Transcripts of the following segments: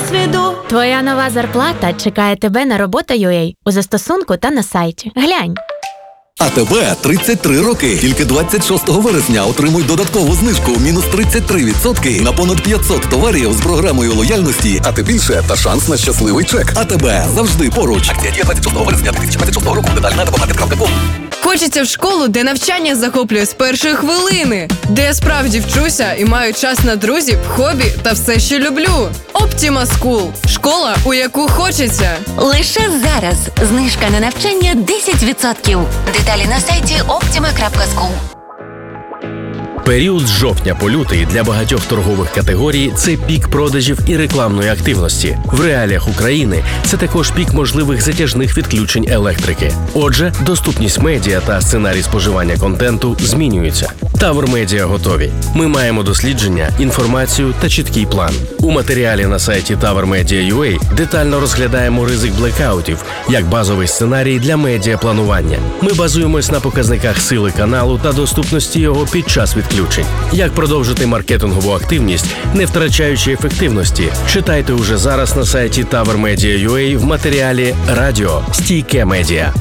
досвіду. Твоя нова зарплата чекає тебе на робота.ua у застосунку та на сайті. Глянь. АТБ 33 роки. Тільки 26 вересня отримуй додаткову знижку мінус 33% на понад 500 товарів з програмою лояльності, а ти більше та шанс на щасливий чек. АТБ завжди поруч. Акція діє 26 вересня 2026 року. Деталі на АТБ.com. Хочеться в школу, де навчання захоплює з першої хвилини, де я справді вчуся і маю час на друзів, хобі та все, що люблю. Optima School – школа, у яку хочеться. Лише зараз знижка на навчання 10%. Деталі на сайті optima.school. Період з жовтня по лютий для багатьох торгових категорій – це пік продажів і рекламної активності. В реаліях України це також пік можливих затяжних відключень електрики. Отже, доступність медіа та сценарій споживання контенту змінюються. Тавр Медіа готові. Ми маємо дослідження, інформацію та чіткий план. У матеріалі на сайті TavrMedia.ua детально розглядаємо ризик блекаутів як базовий сценарій для медіапланування. Ми базуємось на показниках сили каналу та доступності його під час відключень. Як продовжити маркетингову активність, не втрачаючи ефективності? Читайте уже зараз на сайті TavrMedia.ua в матеріалі «Радіо. Стійке медіа».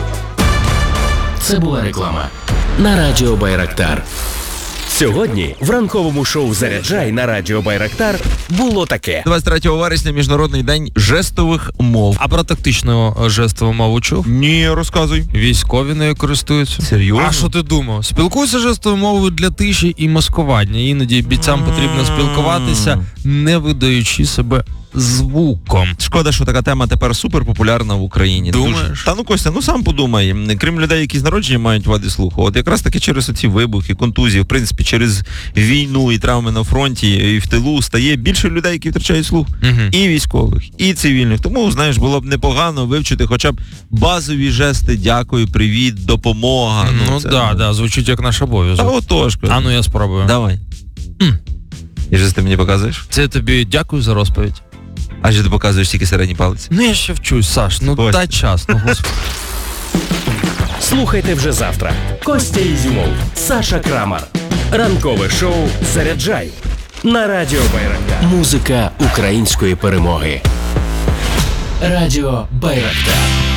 Це була реклама на Радіо Байрактар. Сьогодні в ранковому шоу «Заряджай» на Радіо Байрактар було таке. 23 вересня – Міжнародний день жестових мов. А про тактичну жестову мову чув? Ні, розказуй. Військові нею користуються. Серйозно? А що ти думав? Спілкуйся жестовою мовою для тиші і маскування. Іноді бійцям потрібно спілкуватися, не видаючи себе звуком. Шкода, що така тема тепер супер популярна в Україні. Думаєш? Та ну, Костя, ну сам подумай. Крім людей, які з народження мають вади слуху, от якраз таки через оці вибухи, контузії, в принципі, через війну і травми на фронті, і в тилу стає більше людей, які втрачають слух. І військових, і цивільних. Тому, знаєш, було б непогано вивчити хоча б базові жести «дякую», «привіт», «допомога». Ну да, звучить як наш обов'язок. Та отож. А ну я спробую. Давай. І жест ти мені показуєш? Це тобі дякую за розповідь. А що ти показуєш тільки середній палець? Ну я ще вчусь, Саш, ну Костя. дай час, ну господи. Слухайте вже завтра. Костя Ізюмов, Саша Крамар. Ранкове шоу «Заряджай» на Радіо Байрактар. Музика української перемоги. Радіо Байрактар.